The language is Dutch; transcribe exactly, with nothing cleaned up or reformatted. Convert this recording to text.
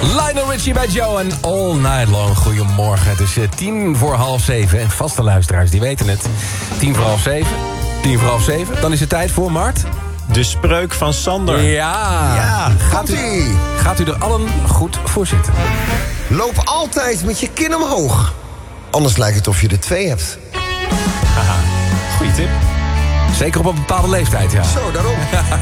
Lionel Richie bij Joe en All Night Long. Goedemorgen, het is tien voor half zeven. En vaste luisteraars, die weten het. Tien voor half zeven, tien voor half zeven. Dan is het tijd voor, Mart... De spreuk van Sander. Ja, ja gaat, u, gaat u er allen goed voor zitten. Loop altijd met je kin omhoog. Anders lijkt het of je er twee hebt. Haha, goeie tip. Zeker op een bepaalde leeftijd, ja. Zo, daarom.